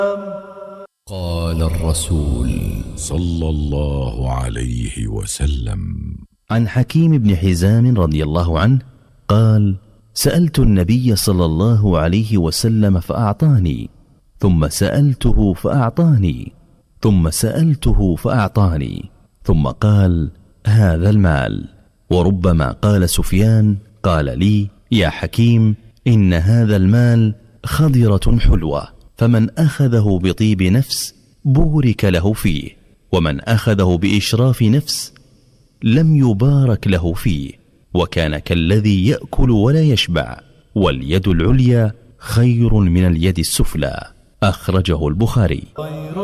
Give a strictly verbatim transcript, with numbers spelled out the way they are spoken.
قال الرسول صلى الله عليه وسلم: عن حكيم بن حزام رضي الله عنه قال: سألت النبي صلى الله عليه وسلم فأعطاني، ثم سألته فأعطاني، ثم سألته فأعطاني، ثم قال: هذا المال. وربما قال سفيان: قال لي: يا حكيم، إن هذا المال خضرة حلوة، فمن أخذه بطيب نفس بورك له فيه، ومن أخذه بإشراف نفس لم يبارك له فيه، وكان كالذي يأكل ولا يشبع، واليد العليا خير من اليد السفلى. أخرجه البخاري.